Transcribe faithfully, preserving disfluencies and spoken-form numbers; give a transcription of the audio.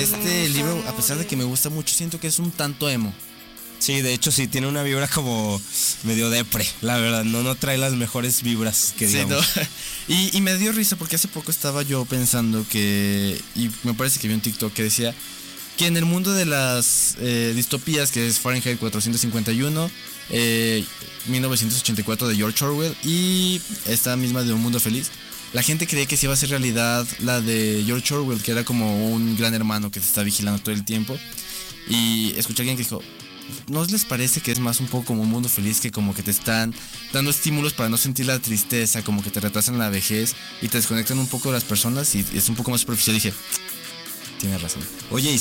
este libro, a pesar de que me gusta mucho, siento que es un tanto emo. Sí, de hecho sí, tiene una vibra como medio depre, la verdad, no, no trae las mejores vibras que digamos. Sí, no. y, y me dio risa porque hace poco estaba yo pensando que, y me parece que vi un TikTok que decía que en el mundo de las eh, distopías, que es Fahrenheit cuatrocientos cincuenta y uno, eh, mil novecientos ochenta y cuatro de George Orwell y esta misma de Un Mundo Feliz, la gente creía que sí iba a ser realidad la de George Orwell, que era como un gran hermano que te está vigilando todo el tiempo. Y escuché a alguien que dijo, ¿no les parece que es más un poco como Un Mundo Feliz, que como que te están dando estímulos para no sentir la tristeza, como que te retrasan la vejez y te desconectan un poco de las personas y es un poco más superficial? Dije, tienes razón. Oye, y